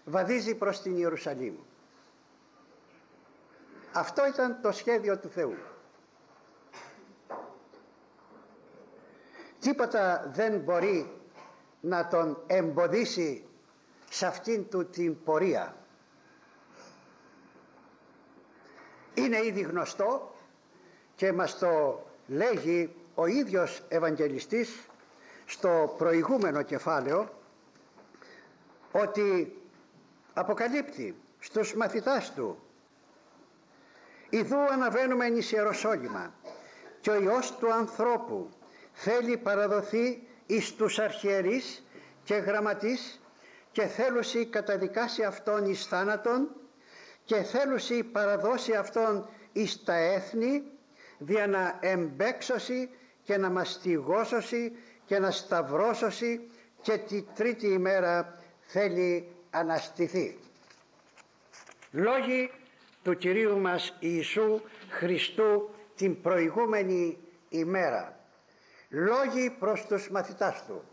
βαδίζει προς την Ιερουσαλήμ. Αυτό ήταν το σχέδιο του Θεού. Τίποτα δεν μπορεί να τον εμποδίσει σε αυτήν του την πορεία. Είναι ήδη γνωστό και μας το λέγει ο ίδιος Ευαγγελιστής στο προηγούμενο κεφάλαιο, ότι αποκαλύπτει στους μαθητάς του: «Ιδού αναβαίνουμε εις Ιεροσόλυμα και ο Υιός του ανθρώπου θέλει παραδοθεί εις τους αρχιερείς και γραμματείς και θέλουσι καταδικάσει αυτόν εις θάνατον και θέλουσι παραδώσει αυτόν εις τα έθνη δια να εμπέξωσι και να μαστιγώσωσι και να σταυρώσωσι και τη τρίτη ημέρα θέλει αναστηθεί». Λόγοι του Κυρίου μας Ιησού Χριστού την προηγούμενη ημέρα. Λόγοι προς τους μαθητάς του.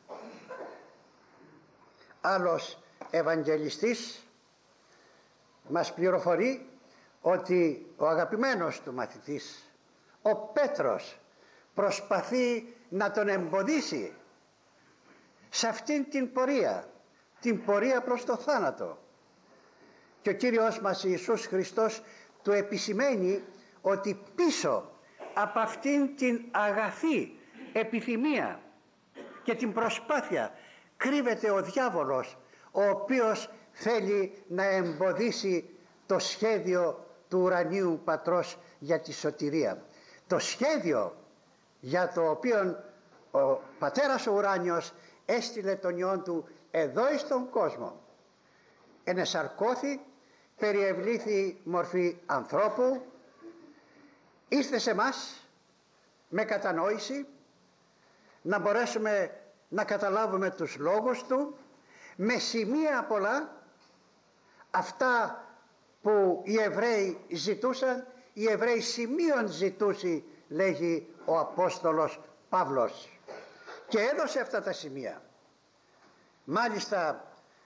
Άλλος Ευαγγελιστής μας πληροφορεί ότι ο αγαπημένος του μαθητής, ο Πέτρος, προσπαθεί να τον εμποδίσει σε αυτήν την πορεία προς το θάνατο. Και ο Κύριος μας Ιησούς Χριστός του επισημαίνει ότι πίσω από αυτήν την αγαθή επιθυμία και την προσπάθεια κρύβεται ο διάβολος, ο οποίος θέλει να εμποδίσει το σχέδιο του ουρανίου Πατρός για τη σωτηρία. Το σχέδιο για το οποίο ο Πατέρας ο ουράνιος έστειλε τον Υιόν του εδώ εις τον κόσμο. Ενεσαρκώθη, περιευλήθη μορφή ανθρώπου, ήρθε σε μας με κατανόηση, να μπορέσουμε να καταλάβουμε τους λόγους του, με σημεία πολλά, αυτά που οι Εβραίοι ζητούσαν. Οι Εβραίοι σημείων ζητούσι, λέγει ο Απόστολος Παύλος, και έδωσε αυτά τα σημεία. Μάλιστα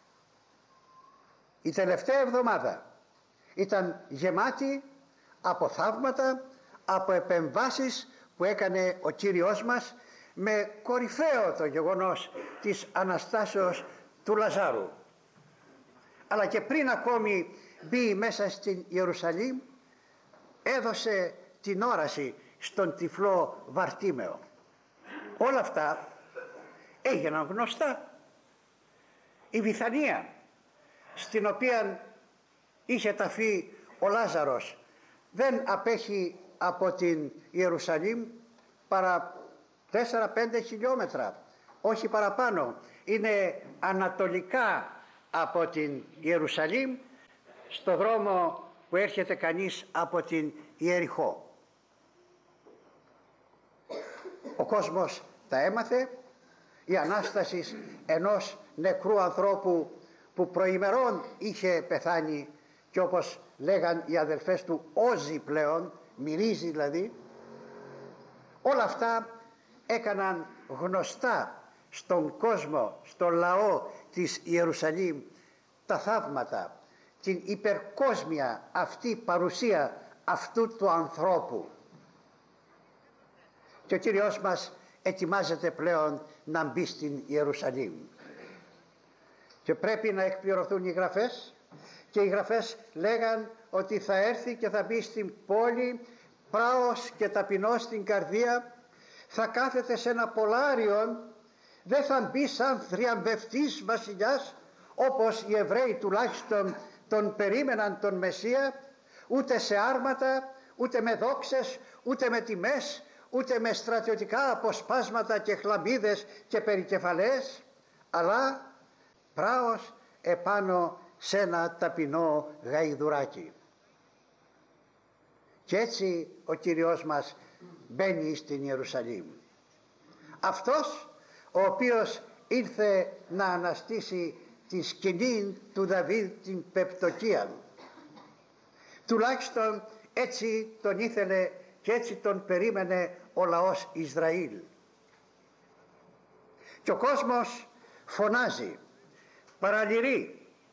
η τελευταία εβδομάδα ήταν γεμάτη από θαύματα, από επεμβάσεις που έκανε ο Κύριος μας, με κορυφαίο το γεγονός της Αναστάσεως του Λαζάρου. Αλλά και πριν ακόμη μπει μέσα στην Ιερουσαλήμ, έδωσε την όραση στον τυφλό Βαρτίμεο. Όλα αυτά έγιναν γνωστά. Η Βηθανία, στην οποία είχε ταφεί ο Λάζαρος, δεν απέχει από την Ιερουσαλήμ παρά 4-5 χιλιόμετρα, όχι παραπάνω. Είναι ανατολικά από την Ιερουσαλήμ, στο δρόμο που έρχεται κανείς από την Ιεριχώ. Ο κόσμος τα έμαθε. Η Ανάσταση ενός νεκρού ανθρώπου που προημερών είχε πεθάνει και, όπως λέγαν οι αδελφές του, όζει πλέον, μυρίζει δηλαδή. Όλα αυτά έκαναν γνωστά στον κόσμο, στο λαό της Ιερουσαλήμ, τα θαύματα, την υπερκόσμια αυτή παρουσία αυτού του ανθρώπου. Και ο Κύριος μας ετοιμάζεται πλέον να μπει στην Ιερουσαλήμ. Και πρέπει να εκπληρωθούν οι γραφές, και οι γραφές λέγαν ότι θα έρθει και θα μπει στην πόλη πράος και ταπεινός στην καρδία, θα κάθεται σε ένα πολάριον, δεν θα μπει σαν θριαμβευτής βασιλιάς, όπως οι Εβραίοι τουλάχιστον τον περίμεναν τον Μεσσία, ούτε σε άρματα, ούτε με δόξες, ούτε με τιμές, ούτε με στρατιωτικά αποσπάσματα και χλαμίδες και περικεφαλές, αλλά πράος επάνω σε ένα ταπεινό γαϊδουράκι. Και έτσι ο Κύριος μας μπαίνει στην Ιερουσαλήμ. Αυτός ο οποίος ήρθε να αναστήσει τη σκηνή του Δαβίδ, την πεπτοκία. Τουλάχιστον έτσι τον ήθελε και έτσι τον περίμενε ο λαός Ισραήλ. Και ο κόσμος φωνάζει, παραλυρεί,